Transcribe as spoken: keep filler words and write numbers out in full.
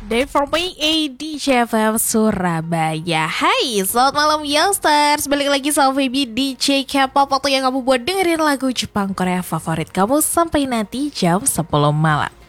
Day for me A D J F M Surabaya. Hai, selamat malam Youngsters. Balik lagi sama Baby D J K-pop, waktu yang kamu buat dengerin lagu Jepang Korea favorit kamu sampai nanti jam sepuluh malam.